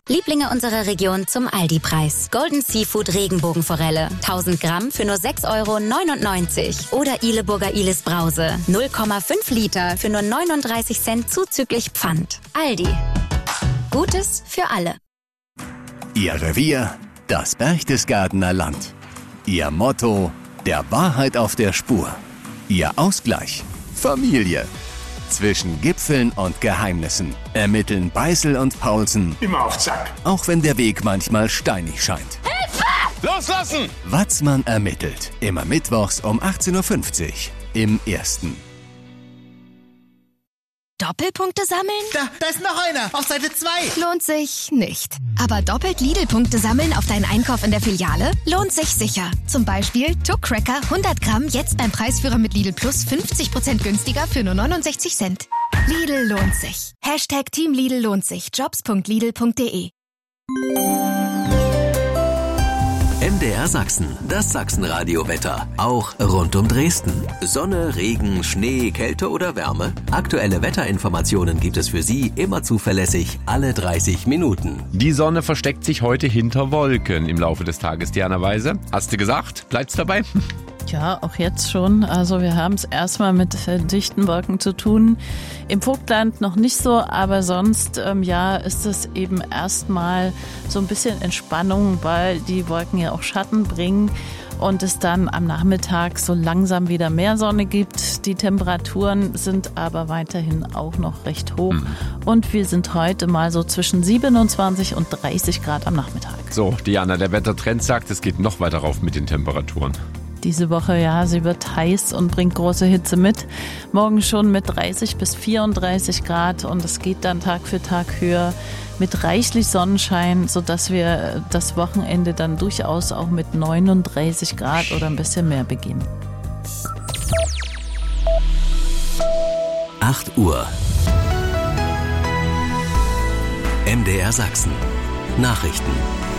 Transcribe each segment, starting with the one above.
Lieblinge unserer Region zum Aldi-Preis. Golden Seafood Regenbogenforelle. 1000 Gramm für nur 6,99 € Oder Ihleburger Ihles Brause. 0,5 Liter für nur 39 Cent zuzüglich Pfand. Aldi. Gutes für alle. Ihr Revier, das Berchtesgadener Land. Ihr Motto, der Wahrheit auf der Spur. Ihr Ausgleich, Familie. Zwischen Gipfeln und Geheimnissen ermitteln Beißel und Paulsen immer auf Zack. Auch wenn der Weg manchmal steinig scheint. Hilfe! Loslassen! Watzmann ermittelt. Immer mittwochs um 18:50 Uhr im Ersten. Doppelpunkte sammeln? Da ist noch einer. Auf Seite 2. Lohnt sich nicht. Aber doppelt Lidl-Punkte sammeln auf deinen Einkauf in der Filiale lohnt sich sicher. Zum Beispiel Tuck Cracker 100 Gramm jetzt beim Preisführer mit Lidl Plus 50% günstiger für nur 69 Cent. Lidl lohnt sich. Team Lidl lohnt sich. Jobs.lidl.de. MDR Sachsen, das Sachsenradio-Wetter. Auch rund um Dresden. Sonne, Regen, Schnee, Kälte oder Wärme. Aktuelle Wetterinformationen gibt es für Sie immer zuverlässig, alle 30 Minuten. Die Sonne versteckt sich heute hinter Wolken im Laufe des Tages, Diana Weise. Hast du gesagt? Bleibt's dabei? Ja, auch jetzt schon. Also wir haben es erstmal mit dichten Wolken zu tun. Im Vogtland noch nicht so, aber sonst ist es eben erstmal so ein bisschen Entspannung, weil die Wolken ja auch Schatten bringen und es dann am Nachmittag so langsam wieder mehr Sonne gibt. Die Temperaturen sind aber weiterhin auch noch recht hoch und wir sind heute mal so zwischen 27 und 30 Grad am Nachmittag. So, Diana, der Wettertrend sagt, es geht noch weiter rauf mit den Temperaturen. Diese Woche, ja, sie wird heiß und bringt große Hitze mit. Morgen schon mit 30 bis 34 Grad und es geht dann Tag für Tag höher mit reichlich Sonnenschein, sodass wir das Wochenende dann durchaus auch mit 39 Grad oder ein bisschen mehr beginnen. 8 Uhr. MDR Sachsen. Nachrichten.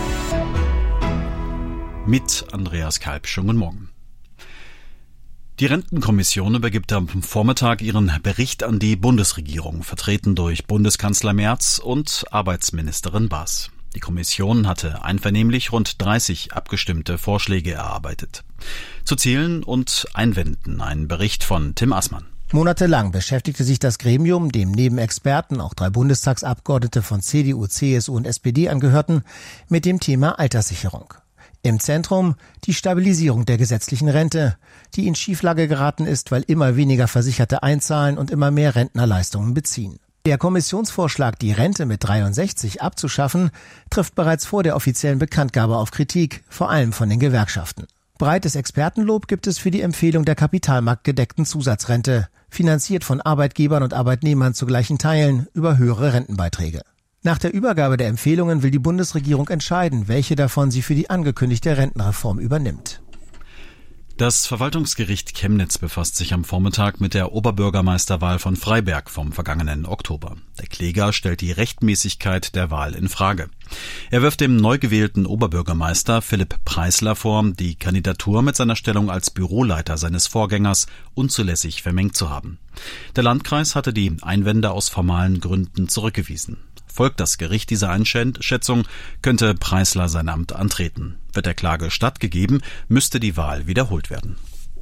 Mit Andreas Kalb. Schönen guten Morgen. Die Rentenkommission übergibt am Vormittag ihren Bericht an die Bundesregierung, vertreten durch Bundeskanzler Merz und Arbeitsministerin Baas. Die Kommission hatte einvernehmlich rund 30 abgestimmte Vorschläge erarbeitet. Zu Zielen und Einwänden ein Bericht von Tim Assmann. Monatelang beschäftigte sich das Gremium, dem neben Experten auch 3 Bundestagsabgeordnete von CDU, CSU und SPD angehörten, mit dem Thema Alterssicherung. Im Zentrum die Stabilisierung der gesetzlichen Rente, die in Schieflage geraten ist, weil immer weniger Versicherte einzahlen und immer mehr Rentner Leistungen beziehen. Der Kommissionsvorschlag, die Rente mit 63 abzuschaffen, trifft bereits vor der offiziellen Bekanntgabe auf Kritik, vor allem von den Gewerkschaften. Breites Expertenlob gibt es für die Empfehlung der kapitalmarktgedeckten Zusatzrente, finanziert von Arbeitgebern und Arbeitnehmern zu gleichen Teilen über höhere Rentenbeiträge. Nach der Übergabe der Empfehlungen will die Bundesregierung entscheiden, welche davon sie für die angekündigte Rentenreform übernimmt. Das Verwaltungsgericht Chemnitz befasst sich am Vormittag mit der Oberbürgermeisterwahl von Freiberg vom vergangenen Oktober. Der Kläger stellt die Rechtmäßigkeit der Wahl in Frage. Er wirft dem neu gewählten Oberbürgermeister Philipp Preisler vor, die Kandidatur mit seiner Stellung als Büroleiter seines Vorgängers unzulässig vermengt zu haben. Der Landkreis hatte die Einwände aus formalen Gründen zurückgewiesen. Folgt das Gericht dieser Einschätzung, könnte Preisler sein Amt antreten. Wird der Klage stattgegeben, müsste die Wahl wiederholt werden.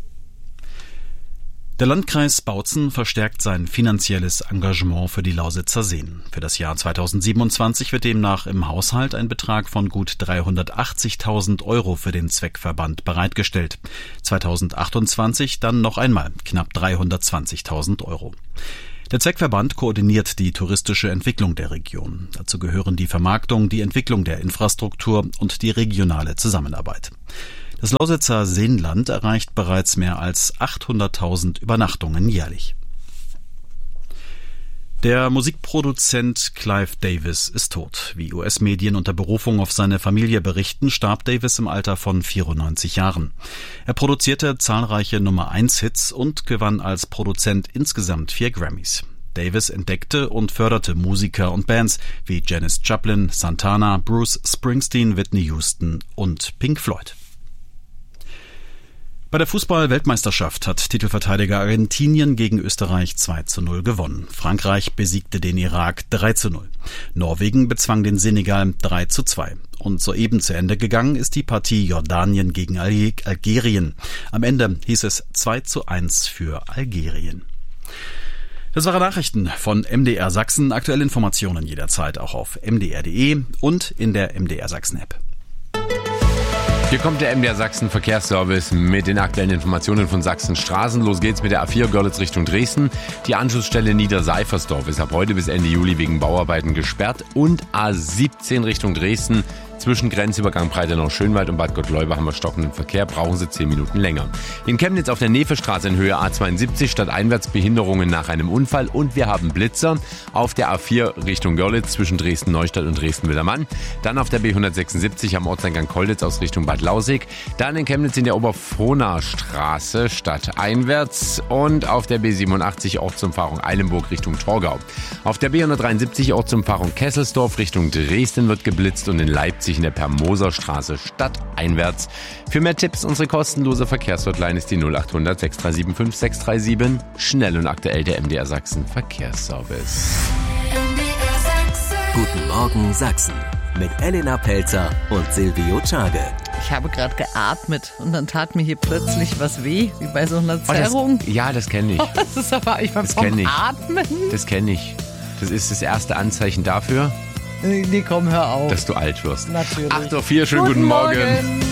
Der Landkreis Bautzen verstärkt sein finanzielles Engagement für die Lausitzer Seen. Für das Jahr 2027 wird demnach im Haushalt ein Betrag von gut 380.000 € für den Zweckverband bereitgestellt. 2028 dann noch einmal knapp 320.000 €. Der Zweckverband koordiniert die touristische Entwicklung der Region. Dazu gehören die Vermarktung, die Entwicklung der Infrastruktur und die regionale Zusammenarbeit. Das Lausitzer Seenland erreicht bereits mehr als 800.000 Übernachtungen jährlich. Der Musikproduzent Clive Davis ist tot. Wie US-Medien unter Berufung auf seine Familie berichten, starb Davis im Alter von 94 Jahren. Er produzierte zahlreiche Nummer-1-Hits und gewann als Produzent insgesamt 4 Grammys. Davis entdeckte und förderte Musiker und Bands wie Janis Joplin, Santana, Bruce Springsteen, Whitney Houston und Pink Floyd. Bei der Fußball-Weltmeisterschaft hat Titelverteidiger Argentinien gegen Österreich 2:0 gewonnen. Frankreich besiegte den Irak 3:0. Norwegen bezwang den Senegal 3:2. Und soeben zu Ende gegangen ist die Partie Jordanien gegen Algerien. Am Ende hieß es 2:1 für Algerien. Das waren Nachrichten von MDR Sachsen. Aktuelle Informationen jederzeit auch auf mdr.de und in der MDR Sachsen App. Hier kommt der MDR Sachsen Verkehrsservice mit den aktuellen Informationen von Sachsens Straßen. Los geht's mit der A4 Görlitz Richtung Dresden. Die Anschlussstelle Niederseifersdorf ist ab heute bis Ende Juli wegen Bauarbeiten gesperrt. Und A17 Richtung Dresden. Zwischen Grenzübergang Breitenau-Schönwald und Bad Gottleuba haben wir stockenden Verkehr, brauchen Sie 10 Minuten länger. In Chemnitz auf der Nevestraße in Höhe A72 stadteinwärts Behinderungen nach einem Unfall und wir haben Blitzer auf der A4 Richtung Görlitz zwischen Dresden-Neustadt und Dresden-Wildermann. Dann auf der B176 am Ortseingang Kolditz aus Richtung Bad Lausig. Dann in Chemnitz in der Oberfrohna-Straße stadteinwärts und auf der B87 Ortsumfahrung Eilenburg Richtung Torgau. Auf der B173 Ortsumfahrung Kesselsdorf Richtung Dresden wird geblitzt und in Leipzig in der Permoserstraße stadteinwärts. Für mehr Tipps, unsere kostenlose Verkehrshotline ist die 0800 637 5637. Schnell und aktuell der MDR Sachsen Verkehrsservice. Guten Morgen Sachsen mit Elena Pelzer und Silvio Czage. Ich habe gerade geatmet und dann tat mir hier plötzlich was weh, wie bei so einer Zerrung. Das kenne ich. Das ist aber vom Atmen. Das kenne ich. Das ist das erste Anzeichen dafür, Nee, komm, hör auf. dass du alt wirst. Natürlich. 8:04 Uhr, schönen guten Morgen.